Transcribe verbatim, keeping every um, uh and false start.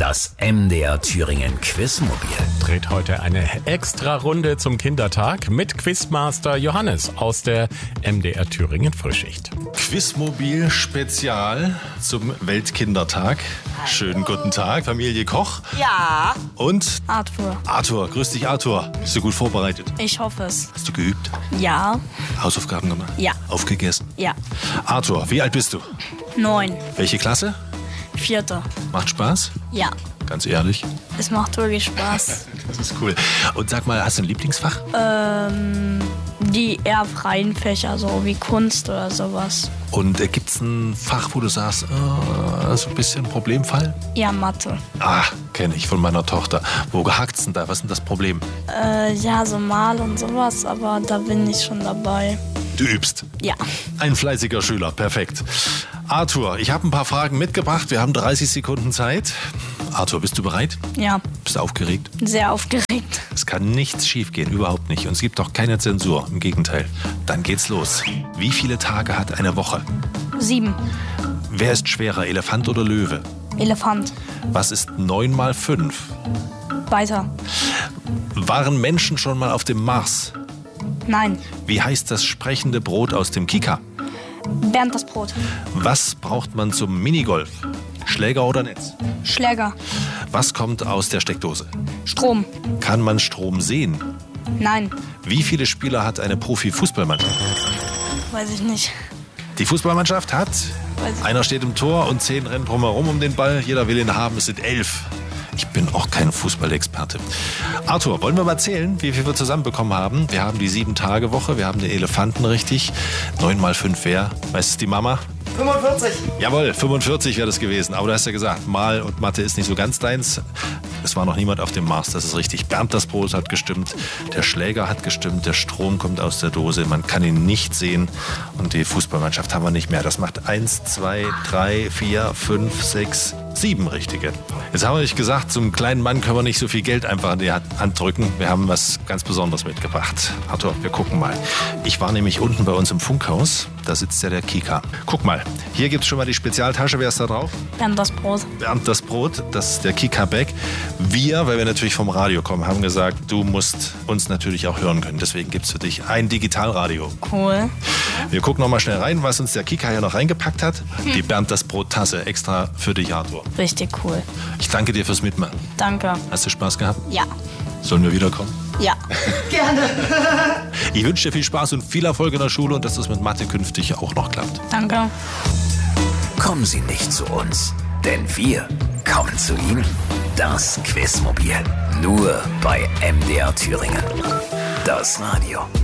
Das M D R Thüringen Quizmobil dreht heute eine extra Runde zum Kindertag mit Quizmaster Johannes aus der M D R Thüringen Frühschicht. Quizmobil Spezial zum Weltkindertag. Schönen guten Tag, Familie Koch. Ja. Und Arthur. Arthur, grüß dich Arthur. Bist du gut vorbereitet? Ich hoffe es. Hast du geübt? Ja. Hausaufgaben gemacht? Ja. Aufgegessen? Ja. Arthur, wie alt bist du? Neun. Welche Klasse? Vierte. Macht Spaß? Ja. Ganz ehrlich? Es macht wirklich Spaß. Das ist cool. Und sag mal, hast du ein Lieblingsfach? ähm, die eher freien Fächer, so wie Kunst oder sowas. Und äh, gibt es ein Fach, wo du sagst, äh, so ein bisschen Problemfall? Ja, Mathe. Ah, kenne ich von meiner Tochter. Wo gehakt's denn da? Was ist denn das Problem? Äh, ja, so Mal und sowas, aber da bin ich schon dabei. Du übst. Ja. Ein fleißiger Schüler, perfekt. Arthur, ich habe ein paar Fragen mitgebracht. Wir haben dreißig Sekunden Zeit. Arthur, bist du bereit? Ja. Bist du aufgeregt? Sehr aufgeregt. Es kann nichts schiefgehen, überhaupt nicht. Und es gibt auch keine Zensur, im Gegenteil. Dann geht's los. Wie viele Tage hat eine Woche? Sieben. Wer ist schwerer, Elefant oder Löwe? Elefant. Was ist neun mal fünf? Weiter. Waren Menschen schon mal auf dem Mars? Nein. Wie heißt das sprechende Brot aus dem Kika? Bernd das Brot. Was braucht man zum Minigolf? Schläger oder Netz? Schläger. Was kommt aus der Steckdose? Strom. Kann man Strom sehen? Nein. Wie viele Spieler hat eine Profi-Fußballmannschaft? Weiß ich nicht. Die Fußballmannschaft hat, Weiß ich. einer steht im Tor und zehn rennen drumherum um den Ball. Jeder will ihn haben, es sind elf. Ich bin auch kein Fußballexperte. Arthur, wollen wir mal zählen, wie viel wir zusammenbekommen haben? Wir haben die Sieben-Tage-Woche, wir haben den Elefanten richtig. Neun mal fünf wer? Weiß es die Mama? fünfundvierzig. Jawohl, fünfundvierzig wäre das gewesen. Aber du hast ja gesagt, Mal und Mathe ist nicht so ganz deins. Es war noch niemand auf dem Mars, das ist richtig. Bernd das Brot hat gestimmt, der Schläger hat gestimmt, der Strom kommt aus der Dose, man kann ihn nicht sehen. Und die Fußballmannschaft haben wir nicht mehr. Das macht eins, zwei, drei, vier, fünf, sechs, sieben Richtige. Jetzt haben wir nicht gesagt, zum kleinen Mann können wir nicht so viel Geld einfach in die Hand drücken. Wir haben was ganz Besonderes mitgebracht. Arthur, wir gucken mal. Ich war nämlich unten bei uns im Funkhaus. Da sitzt ja der Kika. Guck mal, hier gibt es schon mal die Spezialtasche. Wer ist da drauf? Bernd das Brot. Bernd das Brot, das ist der Kika-Bag. Wir, weil wir natürlich vom Radio kommen, haben gesagt, du musst uns natürlich auch hören können. Deswegen gibt es für dich ein Digitalradio. Cool. Wir gucken noch mal schnell rein, was uns der Kika hier noch reingepackt hat. Die Bernd das Brot-Tasse, extra für dich, Arthur. Richtig cool. Ich danke dir fürs Mitmachen. Danke. Hast du Spaß gehabt? Ja. Sollen wir wiederkommen? Ja. Gerne. Ich wünsche dir viel Spaß und viel Erfolg in der Schule und dass das mit Mathe künftig auch noch klappt. Danke. Kommen Sie nicht zu uns, denn wir kommen zu Ihnen. Das Quizmobil. Nur bei M D R Thüringen. Das Radio.